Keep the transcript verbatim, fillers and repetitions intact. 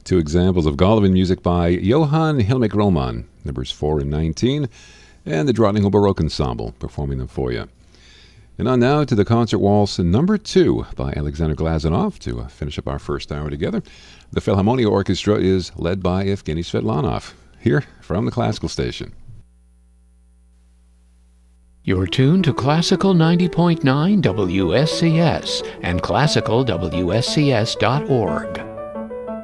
Two examples of Golovin music by Johann Hilmik Roman, numbers four and nineteen, and the Drottningholm Baroque Ensemble, performing them for you. And on now to the concert waltz number two by Alexander Glazunov to uh, finish up our first hour together. The Philharmonia Orchestra is led by Evgeny Svetlanov, here from the Classical Station. You're tuned to Classical ninety point nine W S C S and classical W S C S dot org.